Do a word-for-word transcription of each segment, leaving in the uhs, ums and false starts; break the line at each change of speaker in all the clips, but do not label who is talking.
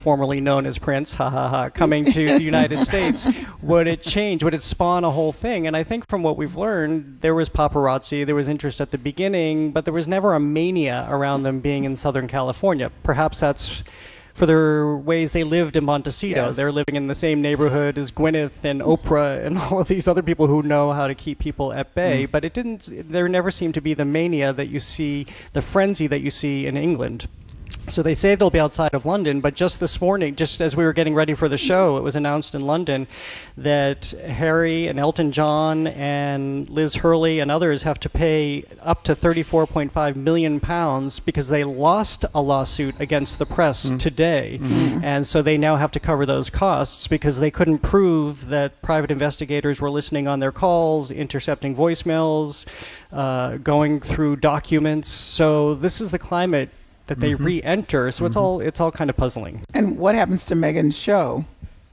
formerly known as Prince, ha ha ha, coming to the United States, would it change? Would it spawn a whole thing? And I think from what we've learned, there was paparazzi, there was interest at the beginning, but there was never a mania around them being in Southern California. Perhaps that's for their ways they lived in Montecito.
Yes.
They're living in the same neighborhood as Gwyneth and Oprah and all of these other people who know how to keep people at bay. Mm. But it didn't, there never seemed to be the mania that you see, the frenzy that you see in England. So they say they'll be outside of London, but just this morning, just as we were getting ready for the show, it was announced in London that Harry and Elton John and Liz Hurley and others have to pay up to thirty-four point five million pounds because they lost a lawsuit against the press mm. today. Mm-hmm. And so they now have to cover those costs because they couldn't prove that private investigators were listening on their calls, intercepting voicemails, uh, going through documents. So this is the climate that they mm-hmm. re-enter, so mm-hmm. it's all it's all kind of puzzling.
And what happens to Meghan's show?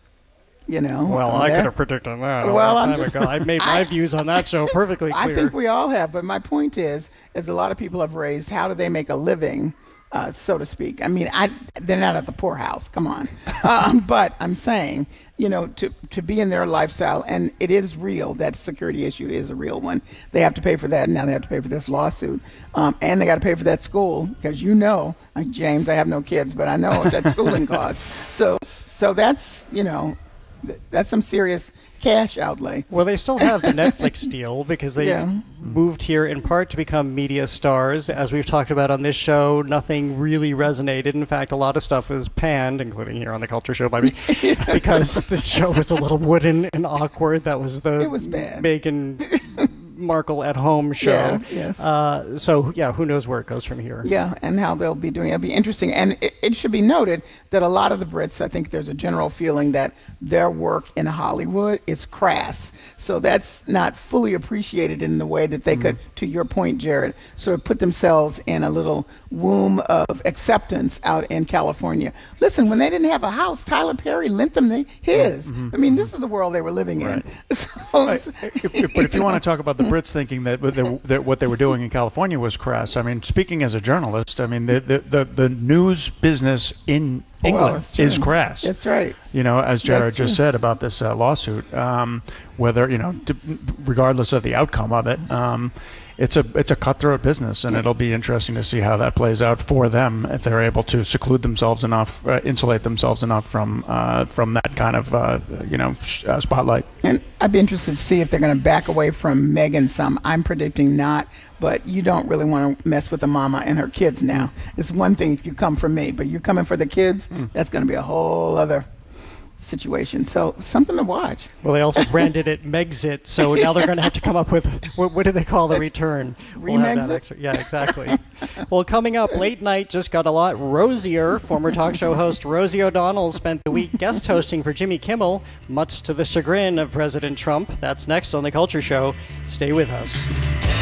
You know.
Well, I could have predicted that a
well,
long
I'm
time
just,
ago. I made my
I,
views on that show perfectly clear.
I think we all have, but my point is, is a lot of people have raised, how do they make a living, uh, so to speak? I mean, I they're not at the poorhouse. Come on, um, but I'm saying, you know, to to be in their lifestyle, and it is real. That security issue is a real one. They have to pay for that, and now they have to pay for this lawsuit, um, and they got to pay for that school because you know, like James, I have no kids, but I know what that schooling costs. So, so that's you know, th- that's some serious cash outlay.
Well, they still have the Netflix deal because they
yeah.
moved here in part to become media stars. As we've talked about on this show, nothing really resonated. In fact, a lot of stuff was panned, including here on the Culture Show by me, because this show was a little wooden and awkward. That was the
it was bad.
Meghan Markle at home show.
Yes, yes.
Uh, so, yeah, who knows where it goes from here.
Yeah, and how they'll be doing it. It'll be interesting. And it, it should be noted that a lot of the Brits, I think there's a general feeling that their work in Hollywood is crass. So that's not fully appreciated in the way that they mm. could, to your point, Jared, sort of put themselves in a little womb of acceptance out in California. Listen, when they didn't have a house, Tyler Perry lent them the, his. Mm-hmm. I mean, this is the world they were living
right.
in. So
I, if, if, but if you want to talk about the Brits thinking that, that, that what they were doing in California was crass, I mean, speaking as a journalist, I mean, the the, the, the news business in England
well,
is crass.
That's right.
You know, as Jared
That's
just
true.
said about this uh, lawsuit, um, whether, you know, d- regardless of the outcome of it, um, it's a it's a cutthroat business, and it'll be interesting to see how that plays out for them if they're able to seclude themselves enough, uh, insulate themselves enough from uh, from that kind of uh, you know sh- uh, spotlight.
And I'd be interested to see if they're going to back away from Meghan some. I'm predicting not, but you don't really want to mess with the mama and her kids now. It's one thing if you come for me, but you're coming for the kids, mm. that's going to be a whole other situation. So something to watch.
Well, they also branded it Megxit, so now they're going to have to come up with, what, what do they call the return? We'll have that extra, yeah, exactly. Well, coming up, late night just got a lot rosier. Former talk show host Rosie O'Donnell spent the week guest hosting for Jimmy Kimmel, much to the chagrin of President Trump. That's next on The Culture Show. Stay with us.